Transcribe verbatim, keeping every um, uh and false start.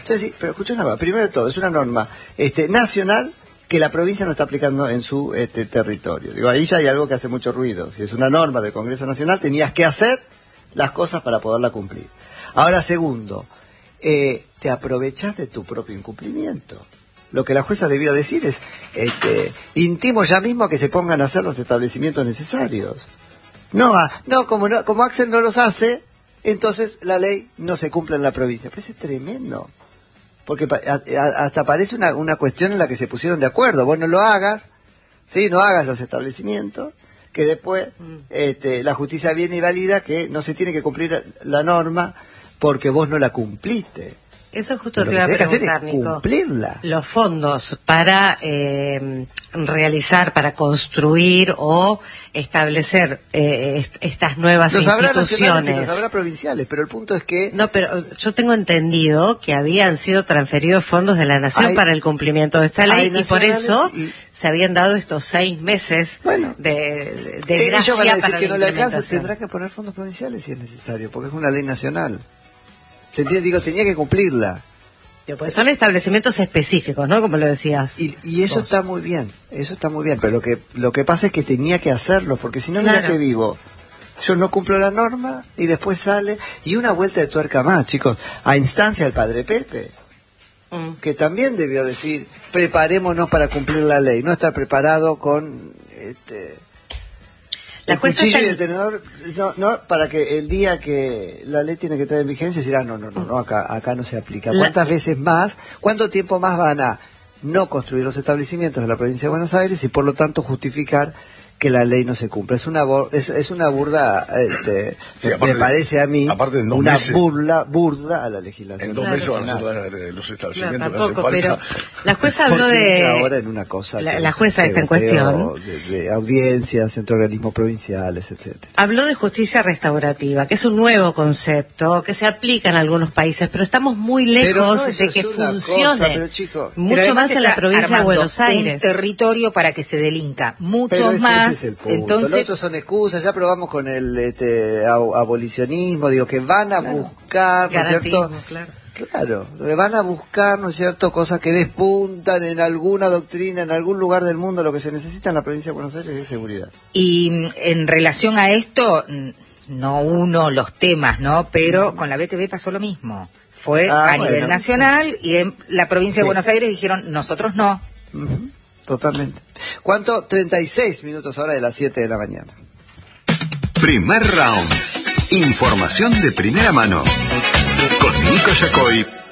Entonces, sí, pero escucha una cosa, primero de todo, es una norma este, nacional que la provincia no está aplicando en su este, territorio. Digo, ahí ya hay algo que hace mucho ruido. Si es una norma del Congreso Nacional, tenías que hacer las cosas para poderla cumplir. Ahora, segundo, eh, te aprovechas de tu propio incumplimiento. Lo que la jueza debió decir es, este, intimo ya mismo a que se pongan a hacer los establecimientos necesarios. No, a, no, como no, como Axel no los hace, entonces la ley no se cumple en la provincia. Parece tremendo. Porque a, a, hasta parece una, una cuestión en la que se pusieron de acuerdo. Vos no lo hagas, sí, no hagas los establecimientos, que después mm. este, la justicia viene y valida que no se tiene que cumplir la norma porque vos no la cumpliste. Eso justo te iba a preguntar, Nico. Cumplirla. Los fondos para eh, realizar, para construir o establecer eh, est estas nuevas los instituciones. Habrá nacionales y los habrá provinciales, pero el punto es que... No, pero yo tengo entendido que habían sido transferidos fondos de la Nación hay, para el cumplimiento de esta ley y por eso y... se habían dado estos seis meses bueno, de, de eh, gracia ellos van a decir para que la no le alcanza, implementación. tendrá que poner fondos provinciales si es necesario, porque es una ley nacional. ¿Se entiende? Digo, tenía que cumplirla. Pues son establecimientos específicos, ¿no? Como lo decías. Y, y eso vos. está muy bien, eso está muy bien, pero lo que lo que pasa es que tenía que hacerlo, porque si no, claro. mira que vivo. Yo no cumplo la norma y después sale. Y una vuelta de tuerca más, chicos, a instancia del padre Pepe, mm. que también debió decir, preparémonos para cumplir la ley, no estar preparado con... este La el cuchillo está... y el tenedor, no, no, para que el día que la ley tiene que estar en vigencia, decir, ah, no, no, no, no acá, acá no se aplica. ¿Cuántas la... veces más, cuánto tiempo más van a no construir los establecimientos de la provincia de Buenos Aires y por lo tanto justificar que la ley no se cumpla? Es una es, es una burda, este, sí, me de, parece a mí, una meses, burla, burda a la legislación. En dos claro, meses van a claro. hacer los establecimientos claro, tampoco, que hacen pero la jueza habló de... ahora en una cosa la, la jueza está en cuestión. De, de audiencias, entre organismos provinciales, etcétera. Habló de justicia restaurativa, que es un nuevo concepto, que se aplica en algunos países, pero estamos muy lejos no, de que funcione cosa, pero, chico, mucho pero más en la provincia de Buenos Aires. Un territorio para que se delinca mucho pero ese, más. Ese es el punto. Entonces, los otros son excusas, ya probamos con el este, abolicionismo, digo, que van a claro. buscar, ¿no es cierto? Claro. Claro, van a buscar, ¿no es cierto?, cosas que despuntan en alguna doctrina, en algún lugar del mundo. Lo que se necesita en la provincia de Buenos Aires es seguridad. Y en relación a esto, no uno los temas, ¿no? Pero con la B T V pasó lo mismo. Fue ah, a bueno. nivel nacional y en la provincia sí. de Buenos Aires dijeron, nosotros no. Uh-huh. Totalmente. ¿Cuánto? treinta y seis minutos ahora de las siete de la mañana. Primer round. Información de primera mano. Con Nico Yacoy